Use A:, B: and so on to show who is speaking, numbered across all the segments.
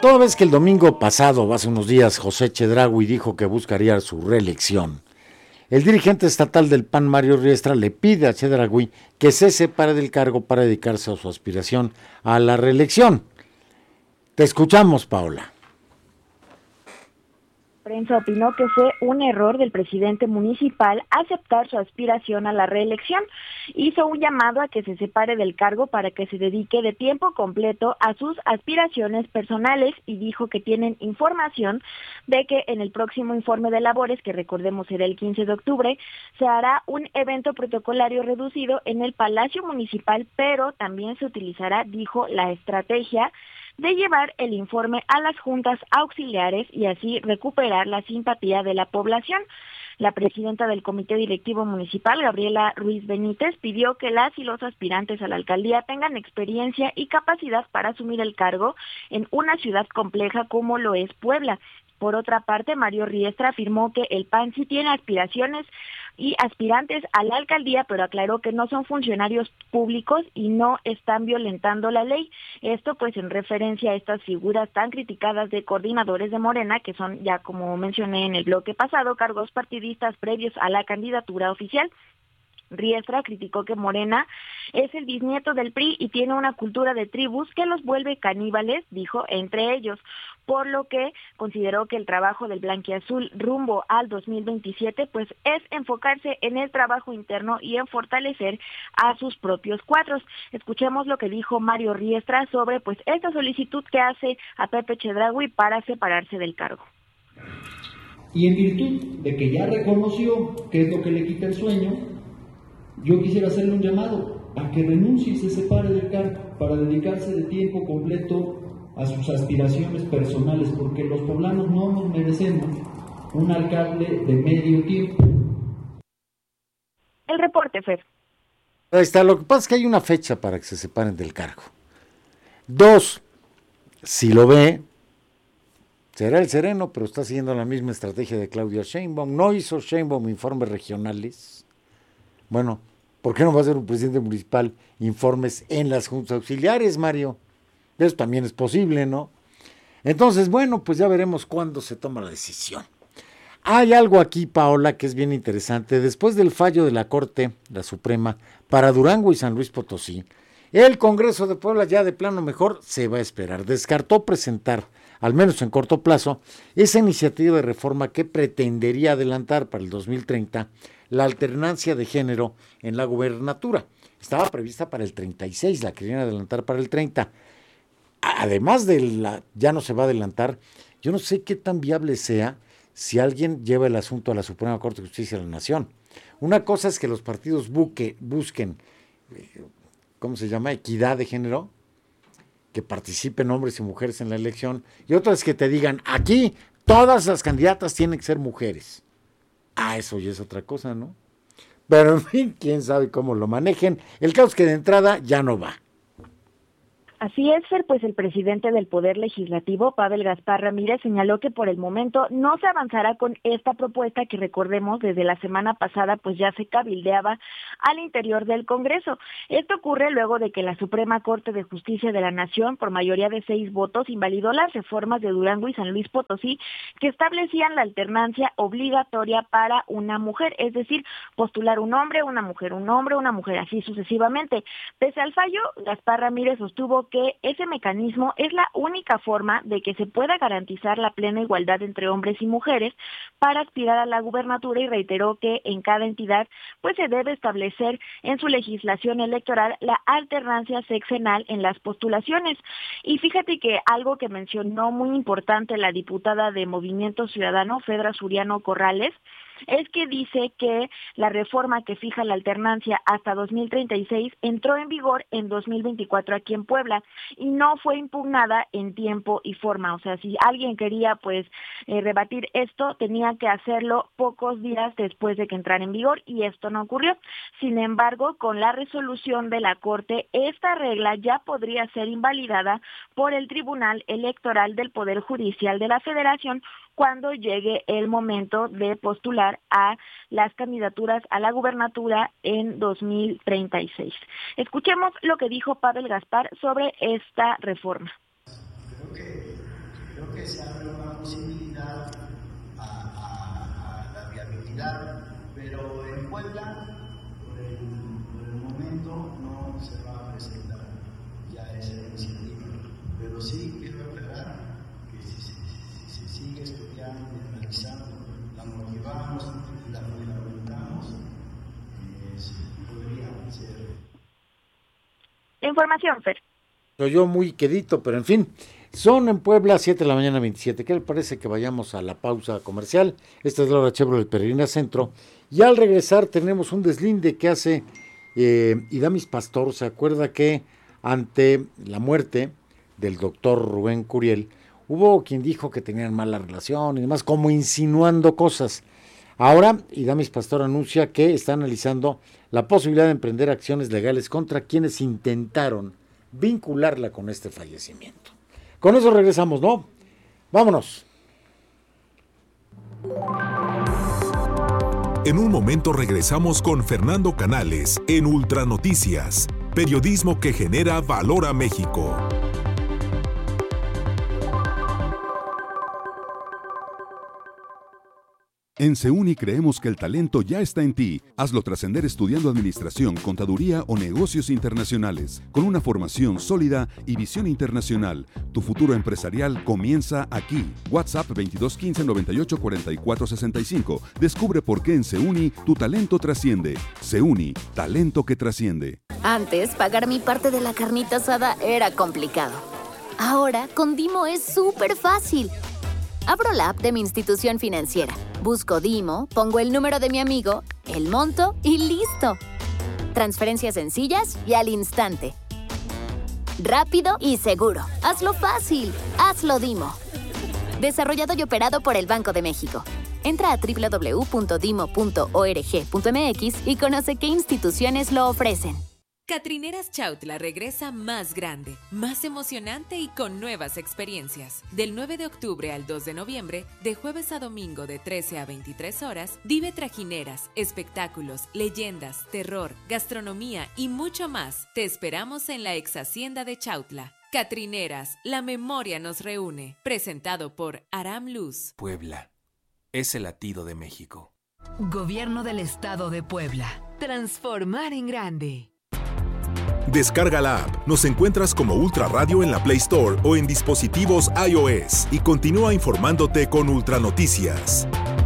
A: Toda vez que el domingo pasado, hace unos días, José Chedraui dijo que buscaría su reelección, el dirigente estatal del PAN, Mario Riestra, le pide a Chedraui que se separe del cargo para dedicarse a su aspiración a la reelección. Te escuchamos, Paola.
B: Prensa opinó que fue un error del presidente municipal aceptar su aspiración a la reelección. Hizo un llamado a que se separe del cargo para que se dedique de tiempo completo a sus aspiraciones personales y dijo que tienen información de que en el próximo informe de labores, que recordemos será el 15 de octubre, se hará un evento protocolario reducido en el Palacio Municipal, pero también se utilizará, dijo, la estrategia de llevar el informe a las juntas auxiliares y así recuperar la simpatía de la población. La presidenta del Comité Directivo Municipal, Gabriela Ruiz Benítez, pidió que las y los aspirantes a la alcaldía tengan experiencia y capacidad para asumir el cargo en una ciudad compleja como lo es Puebla. Por otra parte, Mario Riestra afirmó que el PAN sí tiene aspiraciones y aspirantes a la alcaldía, pero aclaró que no son funcionarios públicos y no están violentando la ley. Esto pues en referencia a estas figuras tan criticadas de coordinadores de Morena, que son, ya como mencioné en el bloque pasado, cargos partidistas previos a la candidatura oficial. Riestra criticó que Morena es el bisnieto del PRI y tiene una cultura de tribus que los vuelve caníbales, dijo, entre ellos, por lo que consideró que el trabajo del blanquiazul rumbo al 2027 pues es enfocarse en el trabajo interno y en fortalecer a sus propios cuadros. Escuchemos lo que dijo Mario Riestra sobre pues esta solicitud que hace a Pepe Chedraui para separarse del cargo.
C: Y en virtud de que ya reconoció qué es lo que le quita el sueño, yo quisiera hacerle un llamado a que renuncie y se separe del cargo para dedicarse de tiempo completo a sus aspiraciones personales, porque los poblanos no nos merecemos un alcalde de medio tiempo.
B: El reporte, Fer.
A: Ahí está, lo que pasa es que hay una fecha para que se separen del cargo. 2, si lo ve, será el sereno, pero está siguiendo la misma estrategia de Claudia Sheinbaum. No hizo Sheinbaum informes regionales. Bueno, ¿por qué no va a ser un presidente municipal informes en las juntas auxiliares, Mario? Eso también es posible, ¿no? Entonces, bueno, pues ya veremos cuándo se toma la decisión. Hay algo aquí, Paola, que es bien interesante. Después del fallo de la Corte, la Suprema, para Durango y San Luis Potosí, el Congreso de Puebla ya de plano mejor se va a esperar. Descartó presentar, al menos en corto plazo, esa iniciativa de reforma que pretendería adelantar para el 2030 la alternancia de género en la gubernatura. Estaba prevista para el 36, la querían adelantar para el 30. Además de la, ya no se va a adelantar, yo no sé qué tan viable sea si alguien lleva el asunto a la Suprema Corte de Justicia de la Nación. Una cosa es que los partidos busquen, ¿cómo se llama? Equidad de género, que participen hombres y mujeres en la elección, y otra es que te digan, aquí todas las candidatas tienen que ser mujeres. Ah, eso ya es otra cosa, ¿no? Pero en fin, quién sabe cómo lo manejen. El caso es que de entrada ya no va.
B: Así es, Fer, pues el presidente del Poder Legislativo, Pavel Gaspar Ramírez, señaló que por el momento no se avanzará con esta propuesta que recordemos desde la semana pasada pues ya se cabildeaba al interior del Congreso. Esto ocurre luego de que la Suprema Corte de Justicia de la Nación, por mayoría de 6 votos, invalidó las reformas de Durango y San Luis Potosí que establecían la alternancia obligatoria para una mujer, es decir, postular un hombre, una mujer, así sucesivamente. Pese al fallo, Gaspar Ramírez sostuvo que ese mecanismo es la única forma de que se pueda garantizar la plena igualdad entre hombres y mujeres para aspirar a la gubernatura y reiteró que en cada entidad pues se debe establecer en su legislación electoral la alternancia sexenal en las postulaciones. Y fíjate que algo que mencionó muy importante la diputada de Movimiento Ciudadano, Fedra Suriano Corrales, es que dice que la reforma que fija la alternancia hasta 2036 entró en vigor en 2024 aquí en Puebla y no fue impugnada en tiempo y forma. O sea, si alguien quería pues rebatir esto, tenía que hacerlo pocos días después de que entrara en vigor y esto no ocurrió. Sin embargo, con la resolución de la Corte, esta regla ya podría ser invalidada por el Tribunal Electoral del Poder Judicial de la Federación cuando llegue el momento de postular a las candidaturas a la gubernatura en 2036. Escuchemos lo que dijo Pavel Gaspar sobre esta reforma.
D: Creo que creo que se abre una posibilidad a la viabilidad, pero en Puebla, por el momento, no se va a presentar ya esa iniciativa. Pero sí quiero aclarar que si se sigue estudiando y analizando, la motivamos, la fundamentamos, podría ser.
B: Información, Fer.
A: Soy yo muy quedito, pero en fin, son en Puebla 7 de la mañana 27. ¿Qué le parece que vayamos a la pausa comercial? Esta es la hora Chevrolet Peregrina Centro. Y al regresar tenemos un deslinde que hace Idamis Pastor. ¿Se acuerda que ante la muerte del doctor Rubén Curiel, hubo quien dijo que tenían mala relación y demás, como insinuando cosas? Ahora, Idamis Pastor anuncia que está analizando la posibilidad de emprender acciones legales contra quienes intentaron vincularla con este fallecimiento. Con eso regresamos, ¿no? Vámonos.
E: En un momento regresamos con Fernando Canales en Ultranoticias, periodismo que genera valor a México. En CEUNI creemos que el talento ya está en ti. Hazlo trascender estudiando administración, contaduría o negocios internacionales. Con una formación sólida y visión internacional, tu futuro empresarial comienza aquí. WhatsApp 2215 98 44 65. Descubre por qué en CEUNI tu talento trasciende. CEUNI, talento que trasciende.
F: Antes, pagar mi parte de la carnita asada era complicado. Ahora, con Dimo es súper fácil. Abro la app de mi institución financiera, busco Dimo, pongo el número de mi amigo, el monto y ¡listo! Transferencias sencillas y al instante. Rápido y seguro. Hazlo fácil. Hazlo Dimo. Desarrollado y operado por el Banco de México. Entra a www.dimo.org.mx y conoce qué instituciones lo ofrecen.
G: Catrineras Chautla regresa más grande, más emocionante y con nuevas experiencias. Del 9 de octubre al 2 de noviembre, de jueves a domingo de 13 a 23 horas, vive trajineras, espectáculos, leyendas, terror, gastronomía y mucho más. Te esperamos en la ex hacienda de Chautla. Catrineras, la memoria nos reúne. Presentado por Aram Luz.
H: Puebla es el latido de México.
I: Gobierno del Estado de Puebla. Transformar en grande.
E: Descarga la app. Nos encuentras como Ultra Radio en la Play Store o en dispositivos iOS y continúa informándote con Ultranoticias.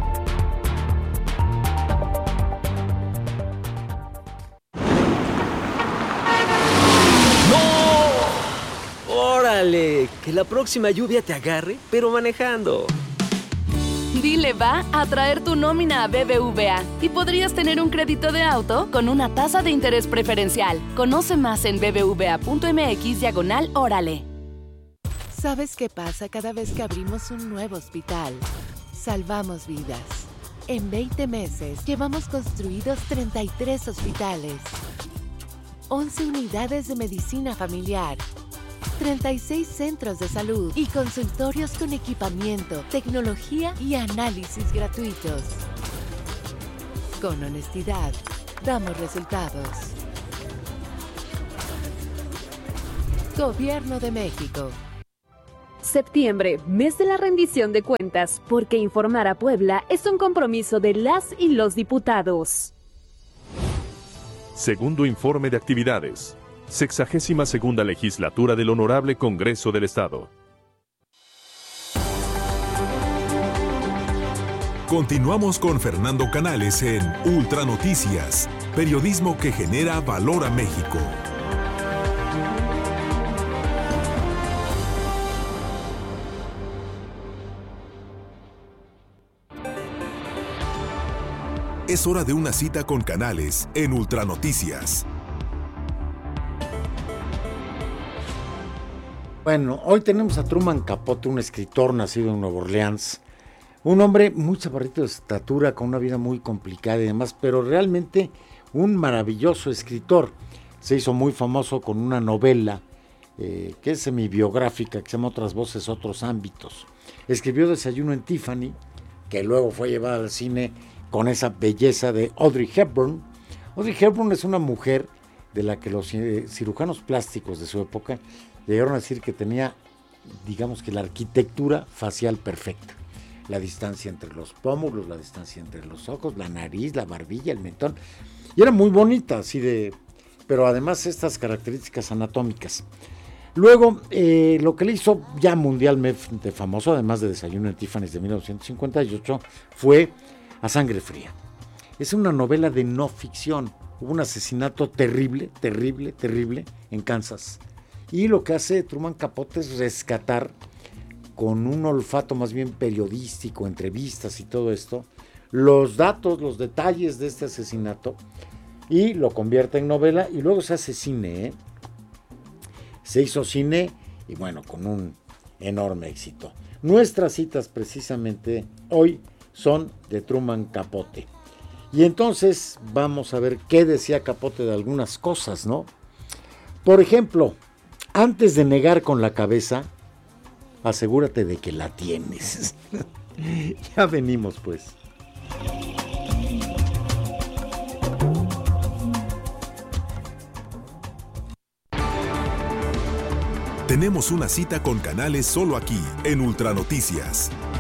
J: ¡No! ¡Órale! Que la próxima lluvia te agarre, pero manejando.
K: Dile va a traer tu nómina a BBVA y podrías tener un crédito de auto con una tasa de interés preferencial. Conoce más en bbva.mx/órale.
L: ¿Sabes qué pasa cada vez que abrimos un nuevo hospital? Salvamos vidas. En 20 meses llevamos construidos 33 hospitales, 11 unidades de medicina familiar, 36 centros de salud y consultorios con equipamiento, tecnología y análisis gratuitos. Con honestidad, damos resultados. Gobierno de México.
M: Septiembre, mes de la rendición de cuentas, porque informar a Puebla es un compromiso de las y los diputados.
N: Segundo informe de actividades. 62ª Legislatura del Honorable Congreso del Estado.
E: Continuamos con Fernando Canales en Ultranoticias, periodismo que genera valor a México. Es hora de una cita con Canales en Ultranoticias.
A: Bueno, hoy tenemos a Truman Capote, un escritor nacido en Nueva Orleans, un hombre muy chaparrito de estatura, con una vida muy complicada y demás, pero realmente un maravilloso escritor. Se hizo muy famoso con una novela que es semibiográfica, que se llama Otras voces, otros ámbitos. Escribió Desayuno en Tiffany, que luego fue llevada al cine con esa belleza de Audrey Hepburn. Audrey Hepburn es una mujer de la que los cirujanos plásticos de su época llegaron a decir que tenía digamos que la arquitectura facial perfecta. La distancia entre los pómulos, la distancia entre los ojos, la nariz, la barbilla, el mentón. Y era muy bonita, así de... Pero además estas características anatómicas. Luego, lo que le hizo ya mundialmente famoso, además de Desayuno en Tiffany's de 1958, fue A Sangre Fría. Es una novela de no ficción. Hubo un asesinato terrible en Kansas. Y lo que hace Truman Capote es rescatar, con un olfato más bien periodístico, entrevistas y todo esto, los datos, los detalles de este asesinato, y lo convierte en novela, y luego se hace cine, Se hizo cine, y bueno, con un enorme éxito. Nuestras citas precisamente hoy son de Truman Capote. Y entonces vamos a ver qué decía Capote de algunas cosas, ¿no? Por ejemplo, antes de negar con la cabeza, asegúrate de que la tienes. Ya venimos, pues.
O: Tenemos una cita con Canales solo aquí, en Ultranoticias.